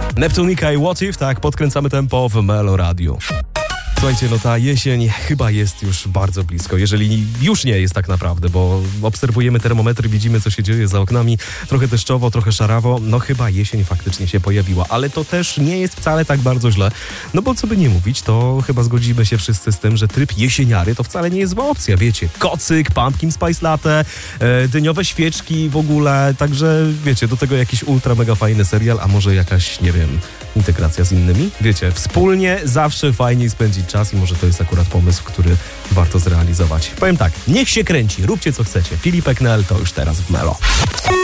Neptunika i What If, tak, podkręcamy tempo w Melo Radio. Słuchajcie, no ta jesień chyba jest już bardzo blisko, jeżeli już nie jest tak naprawdę, bo obserwujemy termometry, widzimy co się dzieje za oknami, trochę deszczowo, trochę szarawo, no chyba jesień faktycznie się pojawiła, ale to też nie jest wcale tak bardzo źle, no bo co by nie mówić, to chyba zgodzimy się wszyscy z tym, że tryb jesieniary to wcale nie jest zła opcja, wiecie, kocyk, pumpkin spice latte, dyniowe świeczki w ogóle, także wiecie, do tego jakiś ultra mega fajny serial, a może jakaś, nie wiem, integracja z innymi, wiecie, wspólnie zawsze fajniej spędzić czas i może to jest akurat pomysł, który warto zrealizować. Powiem tak, niech się kręci, róbcie co chcecie. Filipek Nel to już teraz w Melo.